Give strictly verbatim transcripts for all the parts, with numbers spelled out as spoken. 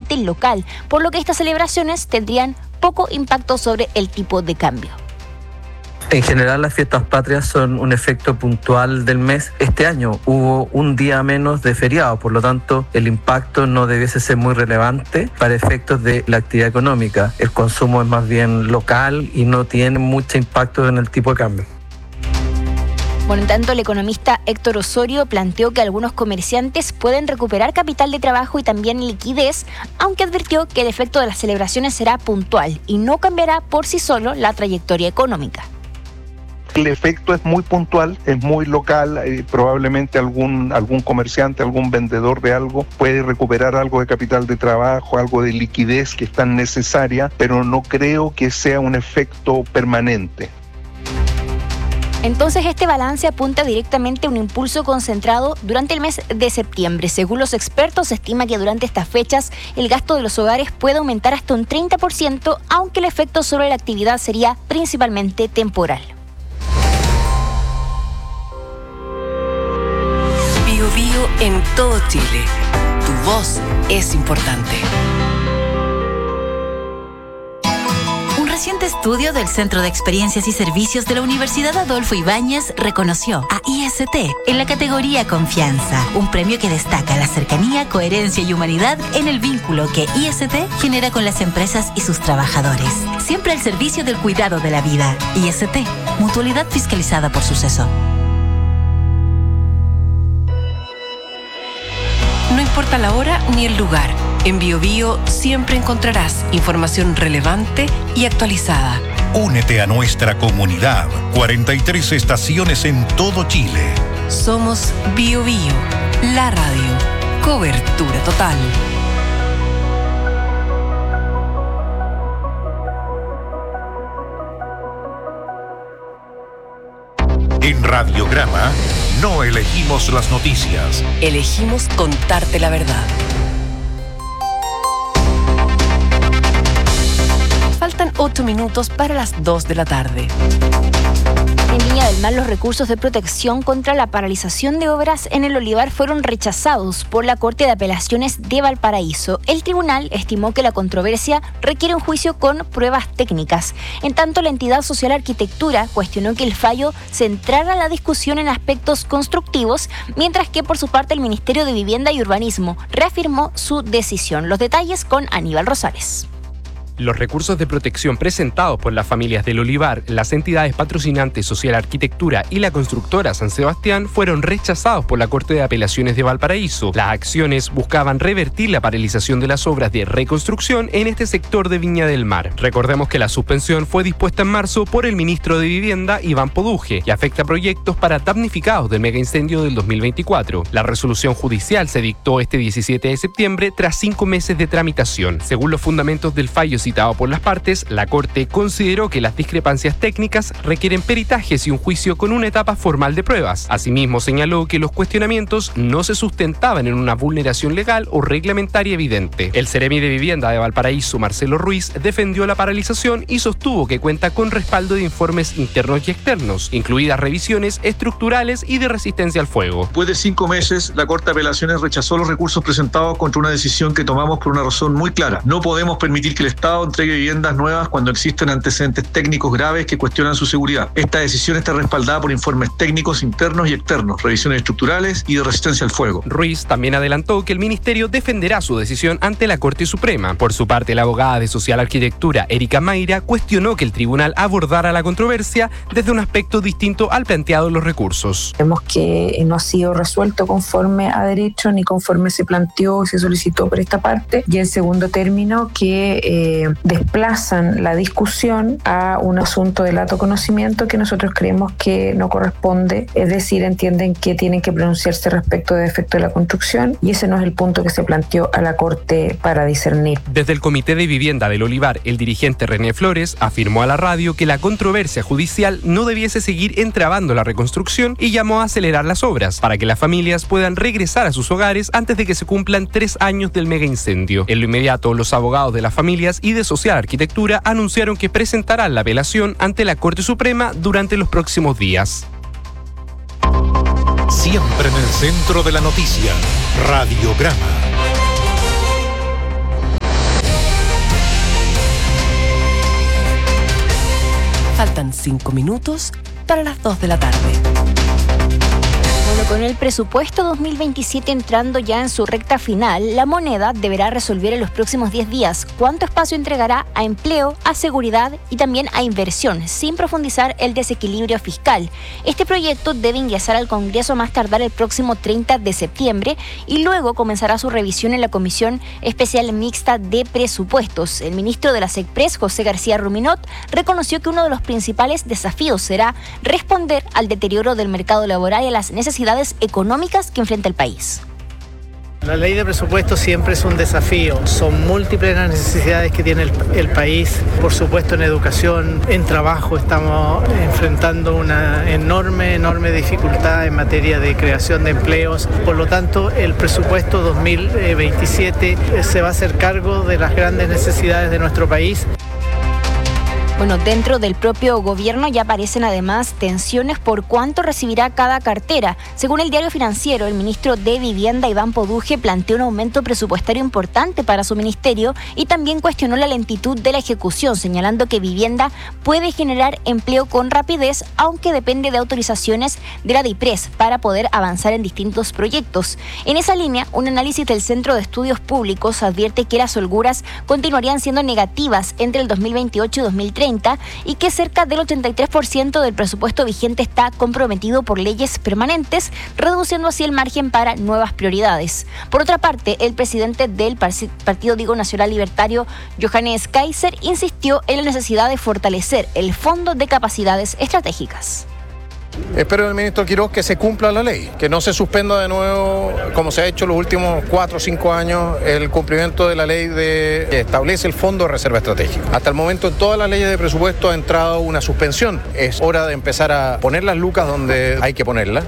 netamente local, por lo que estas celebraciones tendrían poco impacto sobre el tipo de cambio. En general, las fiestas patrias son un efecto puntual del mes. Este año hubo un día menos de feriado, por lo tanto, el impacto no debiese ser muy relevante para efectos de la actividad económica. El consumo es más bien local y no tiene mucho impacto en el tipo de cambio. Bueno, en tanto, el economista Héctor Osorio planteó que algunos comerciantes pueden recuperar capital de trabajo y también liquidez, aunque advirtió que el efecto de las celebraciones será puntual y no cambiará por sí solo la trayectoria económica. El efecto es muy puntual, es muy local, eh, probablemente algún, algún comerciante, algún vendedor de algo puede recuperar algo de capital de trabajo, algo de liquidez que es tan necesaria, pero no creo que sea un efecto permanente. Entonces, este balance apunta directamente a un impulso concentrado durante el mes de septiembre. Según los expertos, se estima que durante estas fechas el gasto de los hogares puede aumentar hasta un treinta por ciento, aunque el efecto sobre la actividad sería principalmente temporal. Bio Bio en todo Chile. Tu voz es importante. Un reciente estudio del Centro de Experiencias y Servicios de la Universidad Adolfo Ibáñez reconoció a I S T en la categoría Confianza, un premio que destaca la cercanía, coherencia y humanidad en el vínculo que I S T genera con las empresas y sus trabajadores. Siempre al servicio del cuidado de la vida. I S T, mutualidad fiscalizada por Suceso. No importa la hora ni el lugar, en Bio Bio siempre encontrarás información relevante y actualizada. Únete a nuestra comunidad. cuarenta y tres estaciones en todo Chile. Somos Bio Bio, la radio. Cobertura total. En Radiograma, no elegimos las noticias. Elegimos contarte la verdad. Faltan ocho minutos para las dos de la tarde. En Viña del Mar, los recursos de protección contra la paralización de obras en el olivar fueron rechazados por la Corte de Apelaciones de Valparaíso. El tribunal estimó que la controversia requiere un juicio con pruebas técnicas. En tanto, la entidad Social Arquitectura cuestionó que el fallo centrara la discusión en aspectos constructivos, mientras que por su parte el Ministerio de Vivienda y Urbanismo reafirmó su decisión. Los detalles con Aníbal Rosales. Los recursos de protección presentados por las familias del Olivar, las entidades patrocinantes Social Arquitectura y la constructora San Sebastián fueron rechazados por la Corte de Apelaciones de Valparaíso. Las acciones buscaban revertir la paralización de las obras de reconstrucción en este sector de Viña del Mar. Recordemos que la suspensión fue dispuesta en marzo por el ministro de Vivienda, Iván Poduje, y afecta proyectos para damnificados del megaincendio del dos mil veinticuatro. La resolución judicial se dictó este diecisiete de septiembre tras cinco meses de tramitación. Según los fundamentos del fallo citado por las partes, la Corte consideró que las discrepancias técnicas requieren peritajes y un juicio con una etapa formal de pruebas. Asimismo, señaló que los cuestionamientos no se sustentaban en una vulneración legal o reglamentaria evidente. El Seremi de Vivienda de Valparaíso, Marcelo Ruiz, defendió la paralización y sostuvo que cuenta con respaldo de informes internos y externos, incluidas revisiones estructurales y de resistencia al fuego. Después de cinco meses, la Corte de Apelaciones rechazó los recursos presentados contra una decisión que tomamos por una razón muy clara. No podemos permitir que el Estado entregue viviendas nuevas cuando existen antecedentes técnicos graves que cuestionan su seguridad. Esta decisión está respaldada por informes técnicos internos y externos, revisiones estructurales y de resistencia al fuego. Ruiz también adelantó que el ministerio defenderá su decisión ante la Corte Suprema. Por su parte, la abogada de Social Arquitectura, Erika Mayra, cuestionó que el tribunal abordara la controversia desde un aspecto distinto al planteado en los recursos. Vemos que no ha sido resuelto conforme a derecho ni conforme se planteó y se solicitó por esta parte. Y en segundo término, que eh, desplazan la discusión a un asunto de lato conocimiento que nosotros creemos que no corresponde, es decir, entienden que tienen que pronunciarse respecto de defecto de la construcción y ese no es el punto que se planteó a la Corte para discernir. Desde el Comité de Vivienda del Olivar, el dirigente René Flores afirmó a la radio que la controversia judicial no debiese seguir entrabando la reconstrucción y llamó a acelerar las obras para que las familias puedan regresar a sus hogares antes de que se cumplan tres años del mega incendio. En lo inmediato, los abogados de las familias y de Social Arquitectura anunciaron que presentarán la apelación ante la Corte Suprema durante los próximos días. Siempre en el centro de la noticia, Radiograma. Faltan cinco minutos para las dos de la tarde. Bueno, con el presupuesto dos mil veintisiete entrando ya en su recta final, la moneda deberá resolver en los próximos diez días cuánto espacio entregará a empleo, a seguridad y también a inversión, sin profundizar el desequilibrio fiscal. Este proyecto debe ingresar al Congreso a más tardar el próximo treinta de septiembre y luego comenzará su revisión en la Comisión Especial Mixta de Presupuestos. El ministro de la SECPRES, José García Ruminot, reconoció que uno de los principales desafíos será responder al deterioro del mercado laboral y a las necesidades económicas que enfrenta el país. La ley de presupuesto siempre es un desafío. Son múltiples las necesidades que tiene el, el país. Por supuesto, en educación, en trabajo, estamos enfrentando una enorme, enorme dificultad en materia de creación de empleos. Por lo tanto, el presupuesto dos mil veintisiete se va a hacer cargo de las grandes necesidades de nuestro país. Bueno, dentro del propio gobierno ya aparecen además tensiones por cuánto recibirá cada cartera. Según el Diario Financiero, el ministro de Vivienda, Iván Poduje, planteó un aumento presupuestario importante para su ministerio y también cuestionó la lentitud de la ejecución, señalando que vivienda puede generar empleo con rapidez, aunque depende de autorizaciones de la DIPRES para poder avanzar en distintos proyectos. En esa línea, un análisis del Centro de Estudios Públicos advierte que las holguras continuarían siendo negativas entre el dos mil veintiocho y dos mil treinta, y que cerca del ochenta y tres por ciento del presupuesto vigente está comprometido por leyes permanentes, reduciendo así el margen para nuevas prioridades. Por otra parte, el presidente del Partido Digo Nacional Libertario, Johannes Kaiser, insistió en la necesidad de fortalecer el Fondo de Capacidades Estratégicas. Espero del ministro Quiroz que se cumpla la ley, que no se suspenda de nuevo, como se ha hecho los últimos cuatro o cinco años, el cumplimiento de la ley de, que establece el Fondo de Reserva Estratégica. Hasta el momento en todas las leyes de presupuesto ha entrado una suspensión. Es hora de empezar a poner las lucas donde hay que ponerlas.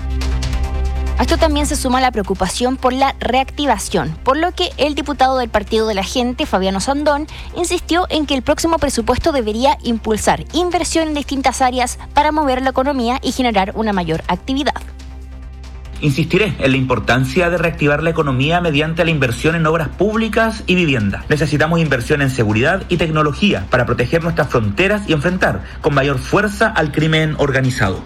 A esto también se suma la preocupación por la reactivación, por lo que el diputado del Partido de la Gente, Fabiano Sandón, insistió en que el próximo presupuesto debería impulsar inversión en distintas áreas para mover la economía y generar una mayor actividad. Insistiré en la importancia de reactivar la economía mediante la inversión en obras públicas y vivienda. Necesitamos inversión en seguridad y tecnología para proteger nuestras fronteras y enfrentar con mayor fuerza al crimen organizado.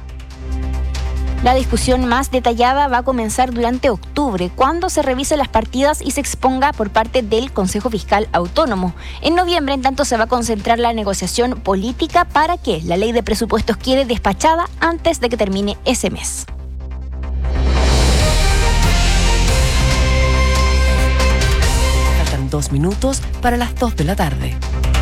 La discusión más detallada va a comenzar durante octubre, cuando se revisen las partidas y se exponga por parte del Consejo Fiscal Autónomo. En noviembre, en tanto, se va a concentrar la negociación política para que la ley de presupuestos quede despachada antes de que termine ese mes. Faltan dos minutos para las dos de la tarde.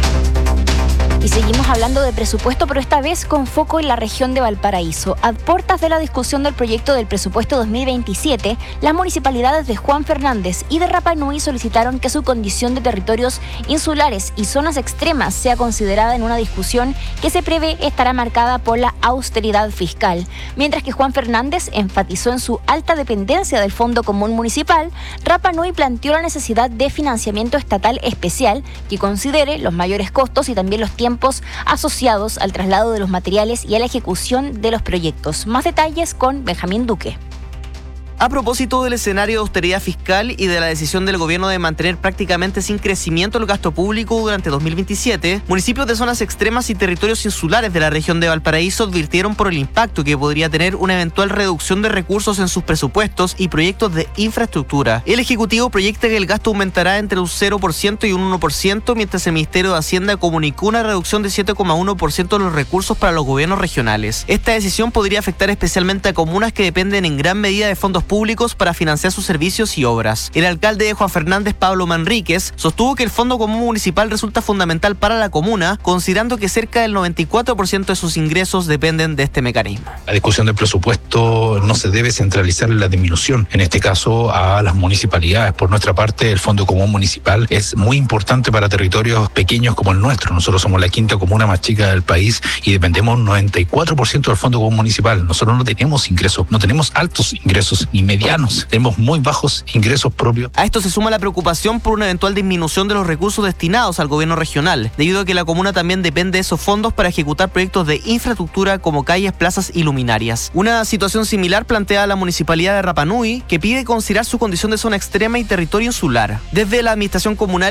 Y seguimos hablando de presupuesto, pero esta vez con foco en la región de Valparaíso. A puertas de la discusión del proyecto del presupuesto dos mil veintisiete, las municipalidades de Juan Fernández y de Rapa Nui solicitaron que su condición de territorios insulares y zonas extremas sea considerada en una discusión que se prevé estará marcada por la austeridad fiscal. Mientras que Juan Fernández enfatizó en su alta dependencia del Fondo Común Municipal, Rapa Nui planteó la necesidad de financiamiento estatal especial que considere los mayores costos y también los tiempos asociados al traslado de los materiales y a la ejecución de los proyectos. Más detalles con Benjamín Duque. A propósito del escenario de austeridad fiscal y de la decisión del gobierno de mantener prácticamente sin crecimiento el gasto público durante dos mil veintisiete, municipios de zonas extremas y territorios insulares de la región de Valparaíso advirtieron por el impacto que podría tener una eventual reducción de recursos en sus presupuestos y proyectos de infraestructura. El Ejecutivo proyecta que el gasto aumentará entre un cero por ciento y un uno por ciento, mientras el Ministerio de Hacienda comunicó una reducción de siete coma uno por ciento de los recursos para los gobiernos regionales. Esta decisión podría afectar especialmente a comunas que dependen en gran medida de fondos públicos para financiar sus servicios y obras. El alcalde de Juan Fernández, Pablo Manríquez, sostuvo que el Fondo Común Municipal resulta fundamental para la comuna, considerando que cerca del noventa y cuatro por ciento de sus ingresos dependen de este mecanismo. La discusión del presupuesto no se debe centralizar en la disminución, en este caso a las municipalidades. Por nuestra parte, el Fondo Común Municipal es muy importante para territorios pequeños como el nuestro. Nosotros somos la quinta comuna más chica del país y dependemos noventa y cuatro por ciento del Fondo Común Municipal. Nosotros no tenemos ingresos, no tenemos altos ingresos ni medianos, tenemos muy bajos ingresos propios. A esto se suma la preocupación por una eventual disminución de los recursos destinados al gobierno regional, debido a que la comuna también depende de esos fondos para ejecutar proyectos de infraestructura como calles, plazas y luminarias. Una situación similar plantea la municipalidad de Rapa Nui, que pide considerar su condición de zona extrema y territorio insular. Desde la administración comunal